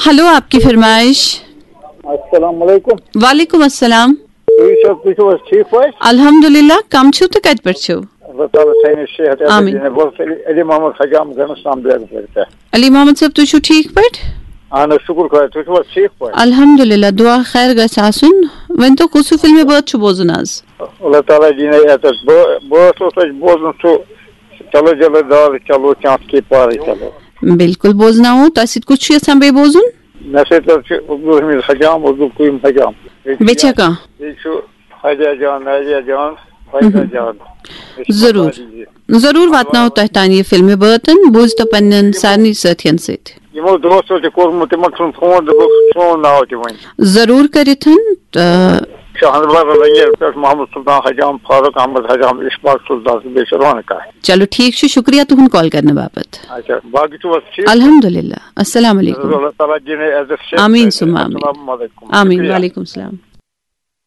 Hello, آپ کی فرمائش. السلام علیکم. وعلیکم السلام. ٹھیک پٲٹھۍ؟ الحمدللہ. کم چھو تو کتہِ پٮ۪ٹھ چھو؟ آمین. علی محمد حجام گنسام بیگ پٮ۪ٹھ. علی محمد صٲب، تُہۍ چھو ٹھیک پٲٹھۍ؟ اہن حظ شُکر خۄدایَس، تُہۍ چھِو حظ ٹھیک پٲٹھۍ؟ الحمدللہ. دعا خیر گژھِ آسُن. ؤنۍتو کُس ہیوٗ فِلمہِ بٲتھ چھُ بوزُن آز؟ اللہ تعالیٰ جی نے عزت. بٲتھ اوس اَسہِ بوزُن سُہ چلو چلو دال چلو چانس کی پارے چلو. بالکل بوزناوو. تۄہہِ سۭتۍ کُس چھُ یژھان بیٚیہِ بوزُن؟ مےٚ سۭتۍ حظ چھُ عبدul حمید حجام، عبدul قیوم حجام. بیٚیہِ چھا کانٛہہ؟ بیٚیہِ چھُ حاجا جان، نازیا جان، فایدہ جان. ضروٗر واتناوو تۄہہِ تانۍ یہِ فِلمہِ بٲتن. بوٗزتو پننٮ۪ن سارنٕے سٲتھین سۭتۍ. یِمو دوستو تہِ کوٚرمُت، تِمن چھُنہٕ فون دوٚپُکھ سون ناو تہِ ؤنۍ. ضروٗر کٔرِتھ. رنگیل پٮ۪ٹھ محمد سلطان حجام، فاروق احمد حجام، اشفاق سلطان تہٕ بیٚیہِ چھِ رونقا. چلو ٹھیٖک چھُ. شُکریہ تُہُنٛد کال کرنہٕ باپتھ. اچھا باقٕے چھِو حظ ٹھیٖک؟ الحمدللہ. السلام علیکم. اللہ تعالیٰ دِیِن عزت. آمیٖن سُمہ آمیٖن. السلام علیکم. آمیٖن. وعلیکم السلام.